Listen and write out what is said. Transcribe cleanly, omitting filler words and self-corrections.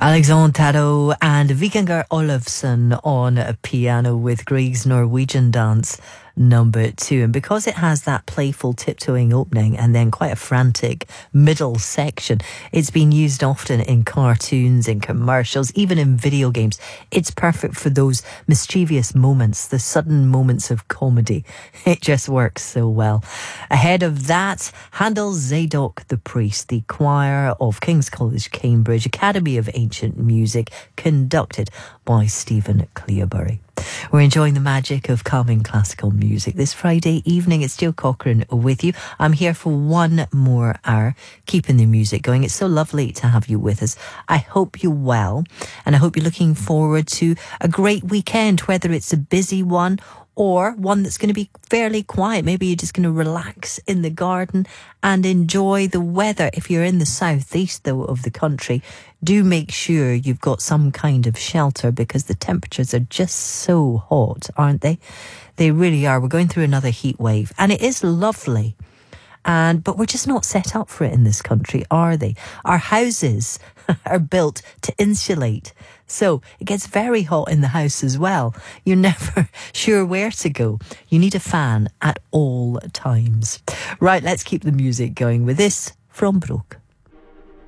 Alexandre Taro and Vikingur Olafsson on a piano with Grieg's Norwegian Dance number 2. And because it has that playful tiptoeing opening and then quite a frantic middle section, it's been used often in cartoons, in commercials, even in video games. It's perfect for those mischievous moments, the sudden moments of comedy. It just works so well. Ahead of that, Handel's Zadok the Priest, the choir of King's College, Cambridge, Academy of Ancient Music, conducted by Stephen Cleobury. We're enjoying the magic of calming classical music this Friday evening. It's Jill Cochran with you. I'm here for one more hour, keeping the music going. It's so lovely to have you with us. I hope you're well, and I hope you're looking forward to a great weekend, whether it's a busy one or one that's going to be fairly quiet. Maybe you're just going to relax in the garden and enjoy the weather. If you're in the southeast, though, of the country, do make sure you've got some kind of shelter because the temperatures are just so hot, aren't they? They really are. We're going through another heat wave, and it is lovely. But we're just not set up for it in this country, are they? Our houses are built to insulate. So it gets very hot in the house as well. You're never sure where to go. You need a fan at all times. Right, let's keep the music going with this from Brooke.